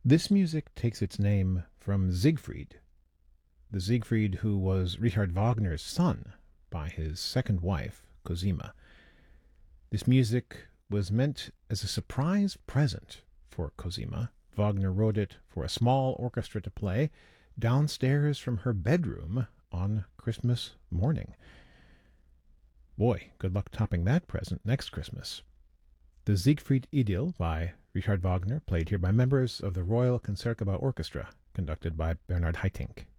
This music takes its name from Siegfried, the Siegfried who was Richard Wagner's son by his second wife, Cosima. This music was meant as a surprise present for Cosima. Wagner wrote it for a small orchestra to play downstairs from her bedroom on Christmas morning. Boy, good luck topping that present next Christmas. The Siegfried Idyll by Richard Wagner, played here by members of the Royal Concertgebouw Orchestra, conducted by Bernard Haitink.